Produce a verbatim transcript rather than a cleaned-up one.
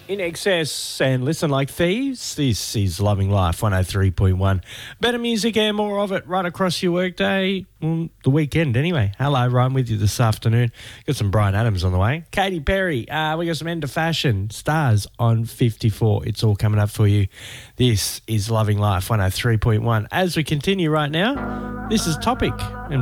In excess and listen like thieves. This is Loving Life one oh three point one. Better music and more of it right across your workday. Well, the weekend anyway. Hello, Ryan with you this afternoon. Got some Brian Adams on the way. Katy Perry. Uh, we got some End of Fashion. Stars on fifty-four. It's all coming up for you. This is Loving Life one oh three point one. As we continue right now, this is Topic and